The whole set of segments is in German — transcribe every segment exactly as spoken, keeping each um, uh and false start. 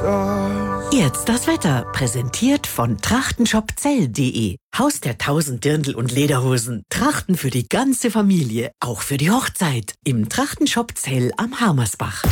Jetzt das Wetter, präsentiert von trachtenshopzell punkt de. Haus der tausend Dirndl und Lederhosen. Trachten für die ganze Familie, auch für die Hochzeit. Im Trachtenshop Zell am Harmersbach.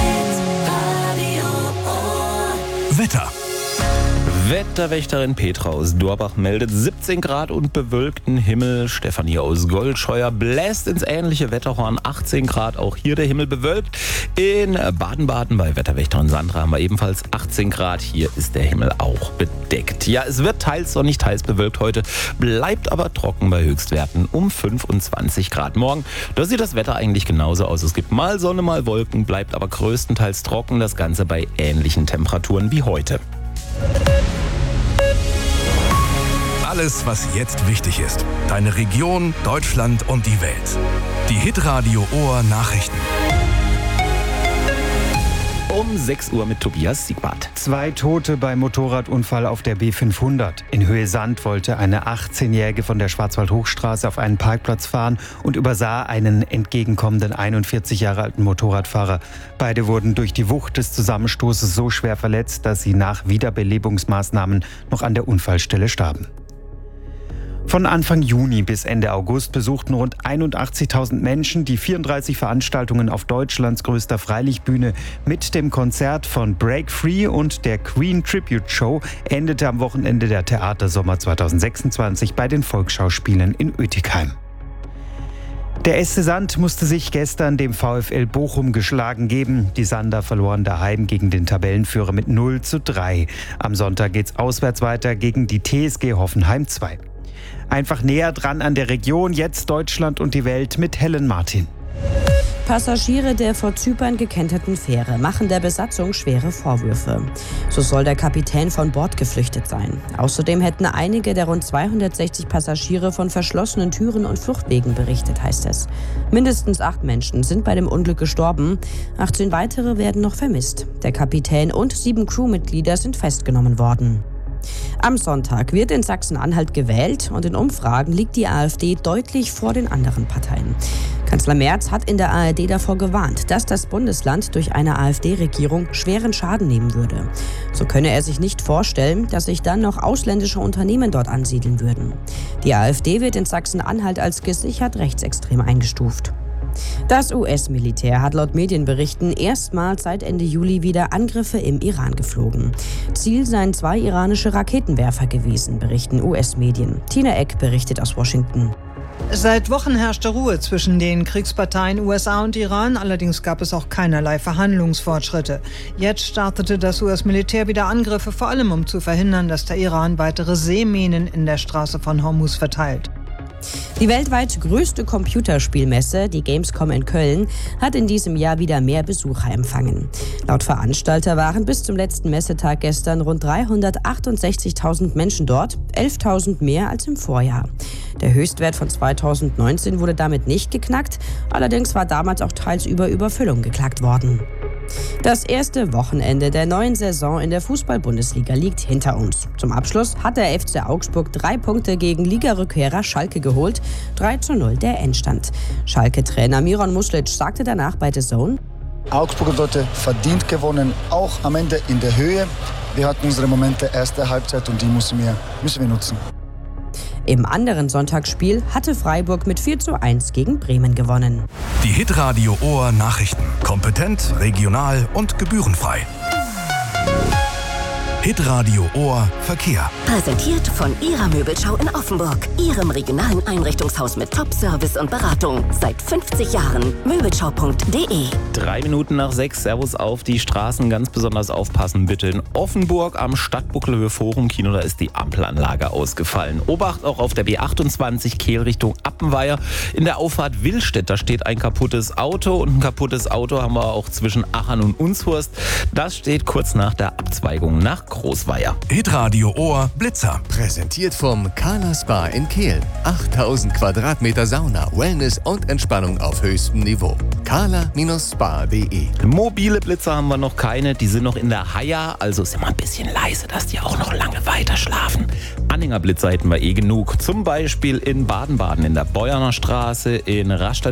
Wetter. Wetterwächterin Petra aus Dorbach meldet siebzehn Grad und bewölkten Himmel. Stefanie aus Goldscheuer bläst ins ähnliche Wetterhorn, achtzehn Grad, auch hier der Himmel bewölkt. In Baden-Baden bei Wetterwächterin Sandra haben wir ebenfalls achtzehn Grad, hier ist der Himmel auch bedeckt. Ja, es wird teils sonnig, teils bewölkt heute, bleibt aber trocken bei Höchstwerten um fünfundzwanzig Grad. Morgen, da sieht das Wetter eigentlich genauso aus. Es gibt mal Sonne, mal Wolken, bleibt aber größtenteils trocken, das Ganze bei ähnlichen Temperaturen wie heute. Alles, was jetzt wichtig ist. Deine Region, Deutschland und die Welt. Die Hitradio Ohr Nachrichten. Um sechs Uhr mit Tobias Siegwart. Zwei Tote beim Motorradunfall auf der B fünfhundert. In Höhe Sand wollte eine achtzehnjährige von der Schwarzwald-Hochstraße auf einen Parkplatz fahren und übersah einen entgegenkommenden einundvierzig Jahre alten Motorradfahrer. Beide wurden durch die Wucht des Zusammenstoßes so schwer verletzt, dass sie nach Wiederbelebungsmaßnahmen noch an der Unfallstelle starben. Von Anfang Juni bis Ende August besuchten rund einundachtzigtausend Menschen die vierunddreißig Veranstaltungen auf Deutschlands größter Freilichtbühne. Mit dem Konzert von Break Free und der Queen Tribute Show endete am Wochenende der Theatersommer zweitausendsechsundzwanzig bei den Volksschauspielen in Uetigheim. Der S C Sand musste sich gestern dem VfL Bochum geschlagen geben. Die Sander verloren daheim gegen den Tabellenführer mit null zu drei. Am Sonntag geht's auswärts weiter gegen die T S G Hoffenheim zwei. Einfach näher dran an der Region, jetzt Deutschland und die Welt mit Helen Martin. Passagiere der vor Zypern gekenterten Fähre machen der Besatzung schwere Vorwürfe. So soll der Kapitän von Bord geflüchtet sein. Außerdem hätten einige der rund zweihundertsechzig Passagiere von verschlossenen Türen und Fluchtwegen berichtet, heißt es. Mindestens acht Menschen sind bei dem Unglück gestorben. achtzehn weitere werden noch vermisst. Der Kapitän und sieben Crewmitglieder sind festgenommen worden. Am Sonntag wird in Sachsen-Anhalt gewählt und in Umfragen liegt die AfD deutlich vor den anderen Parteien. Kanzler Merz hat in der A R D davor gewarnt, dass das Bundesland durch eine AfD-Regierung schweren Schaden nehmen würde. So könne er sich nicht vorstellen, dass sich dann noch ausländische Unternehmen dort ansiedeln würden. Die AfD wird in Sachsen-Anhalt als gesichert rechtsextrem eingestuft. Das U S-Militär hat laut Medienberichten erstmals seit Ende Juli wieder Angriffe im Iran geflogen. Ziel seien zwei iranische Raketenwerfer gewesen, berichten U S-Medien. Tina Eck berichtet aus Washington. Seit Wochen herrschte Ruhe zwischen den Kriegsparteien U S A und Iran, allerdings gab es auch keinerlei Verhandlungsfortschritte. Jetzt startete das U S-Militär wieder Angriffe, vor allem um zu verhindern, dass der Iran weitere Seeminen in der Straße von Hormuz verteilt. Die weltweit größte Computerspielmesse, die Gamescom in Köln, hat in diesem Jahr wieder mehr Besucher empfangen. Laut Veranstalter waren bis zum letzten Messetag gestern rund dreihundertachtundsechzigtausend Menschen dort, elftausend mehr als im Vorjahr. Der Höchstwert von zweitausendneunzehn wurde damit nicht geknackt, allerdings war damals auch teils über Überfüllung geklagt worden. Das erste Wochenende der neuen Saison in der Fußball-Bundesliga liegt hinter uns. Zum Abschluss hat der F C Augsburg drei Punkte gegen Ligarückkehrer Schalke geholt. drei zu null der Endstand. Schalke-Trainer Miron Muslic sagte danach bei The Zone: Augsburg hat heute verdient gewonnen, auch am Ende in der Höhe. Wir hatten unsere Momente erste Halbzeit und die müssen wir, müssen wir nutzen. Im anderen Sonntagsspiel hatte Freiburg mit vier zu eins gegen Bremen gewonnen. Die Hitradio Ohr Nachrichten. Kompetent, regional und gebührenfrei. Hitradio Ohr Verkehr. Präsentiert von Ihrer Möbelschau in Offenburg. Ihrem regionalen Einrichtungshaus mit Top-Service und Beratung. Seit fünfzig Jahren. Möbelschau punkt de. Drei Minuten nach sechs. Servus auf die Straßen. Ganz besonders aufpassen bitte in Offenburg am Stadtbuckelhöhe Forum Kino. Da ist die Ampelanlage ausgefallen. Obacht auch auf der B achtundzwanzig Kehl Richtung Appenweier. In der Auffahrt Willstedt, da steht ein kaputtes Auto. Und ein kaputtes Auto haben wir auch zwischen Achern und Unshurst. Das steht kurz nach der Abzweigung nach Großweier. Hitradio Ohr Blitzer. Präsentiert vom Kala Spa in Kehl. achttausend Quadratmeter Sauna, Wellness und Entspannung auf höchstem Niveau. kala Spa punkt de. Mobile Blitzer haben wir noch keine. Die sind noch in der Haia. Also sind wir ein bisschen leise, dass die auch noch lange weiter schlafen. Anhängerblitzer hätten wir eh genug. Zum Beispiel in Baden-Baden in der Beuerner Straße, in Rastatt